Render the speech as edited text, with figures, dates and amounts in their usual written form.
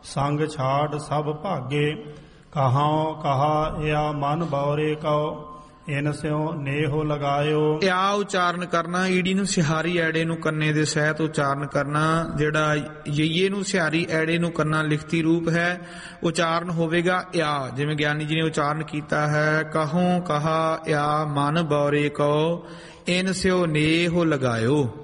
ਸੰਗ ਛਾੜ ਸਭ ਭਾਗੇ। ਕਹਾਉ ਕਹਾ ਇਆ ਮਨ ਬੌਰੇ ਕਉ ਇਨ ਸਿਉ ਨੇਹੋ ਲਗਾਇਓ। ਆ ਉਚਾਰਨ ਕਰਨਾ, ਈੜੀ ਨੂੰ ਸਿਹਾਰੀ ਐੜੇ ਨੂੰ ਕੰਨੇ ਦੇ ਸਹਿਤ ਉਚਾਰਨ ਕਰਨਾ। ਜਿਹੜਾ ਯਈਏ ਨੂੰ ਸਿਹਾਰੀ ਐੜੇ ਨੂੰ ਕੰਨਾ ਲਿਖਤੀ ਰੂਪ ਹੈ, ਉਚਾਰਨ ਹੋਵੇਗਾ ਆ, ਜਿਵੇਂ ਗਿਆਨੀ ਜੀ ਨੇ ਉਚਾਰਨ ਕੀਤਾ ਹੈ। ਕਹੂੰ ਕਹਾ ਆ ਮਨ ਬੌਰੇ ਕਉ ਇਨ ਸਿਉ ਨੇਹੋ ਲਗਾਇਓ।